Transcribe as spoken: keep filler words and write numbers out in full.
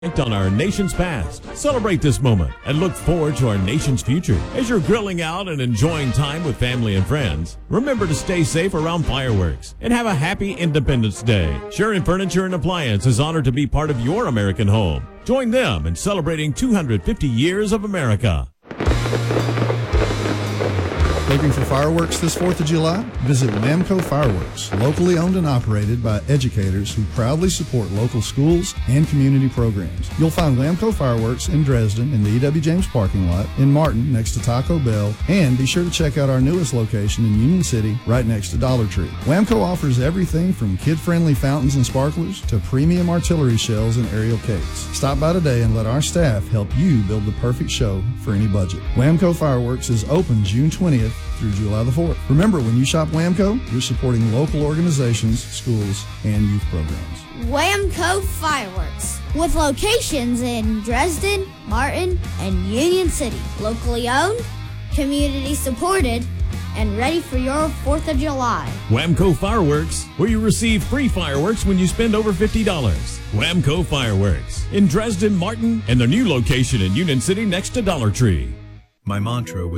On our nation's past. Celebrate this moment and look forward to our nation's future. As you're grilling out and enjoying time with family and friends, remember to stay safe around fireworks and have a happy Independence Day. Sharon Furniture and Appliance is honored to be part of your American home. Join them in celebrating two hundred fifty years of America. Looking for fireworks this fourth of July? Visit Whamco Fireworks, locally owned and operated by educators who proudly support local schools and community programs. You'll find Whamco Fireworks in Dresden in the E W James parking lot, in Martin next to Taco Bell, and be sure to check out our newest location in Union City right next to Dollar Tree. Whamco offers everything from kid-friendly fountains and sparklers to premium artillery shells and aerial cakes. Stop by today and let our staff help you build the perfect show for any budget. Whamco Fireworks is open June twentieth through July the fourth. Remember, when you shop Whamco, you're supporting local organizations, schools, and youth programs. Whamco Fireworks, with locations in Dresden, Martin, and Union City. Locally owned, community supported, and ready for your fourth of July. Whamco Fireworks, where you receive free fireworks when you spend over fifty dollars. Whamco Fireworks in Dresden, Martin, and their new location in Union City next to Dollar Tree. My mantra was